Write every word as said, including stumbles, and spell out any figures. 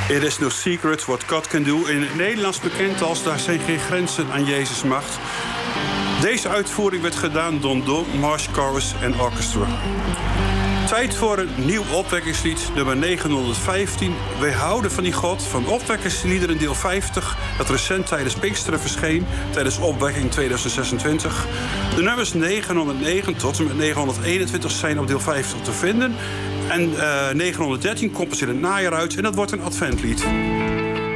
It is no secret what God can do. In het Nederlands bekend als Daar zijn geen grenzen aan Jezus' macht. Deze uitvoering werd gedaan door Don Marsh Chorus en Orchestra. Tijd voor een nieuw opwekkingslied, nummer negenhonderdvijftien. Wij houden van die God, van opwekkingsliederen deel vijftig... dat recent tijdens Pinksteren verscheen, tijdens opwekking tweeduizend zesentwintig. De nummers negenhonderdnegen tot en met negenhonderdeenentwintig zijn op deel vijftig te vinden. En uh, negenhonderddertien komt pas in het najaar uit en dat wordt een adventlied.